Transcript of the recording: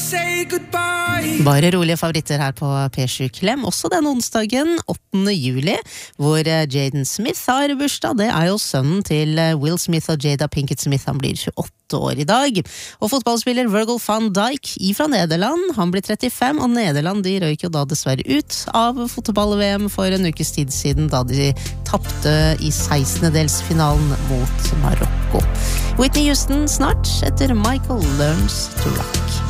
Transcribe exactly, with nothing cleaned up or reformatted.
say goodbye. Bare rolige favoritter her på P sju Klem, også den onsdagen, åttende juli, hvor Jaden Smith har bursdag. Det er jo sønnen til Will Smith og Jada Pinkett Smith, han blir tjueåtte år i dag. Og fotballspiller Virgil van Dijk fra Nederland, han blir trettifem, og Nederland de røyk jo da dessverre ut av fotball-V M for en ukes tid siden, da de tappte i sekstendedelsfinalen mot Marokko. Whitney Houston snart, etter Michael Learns to Rock.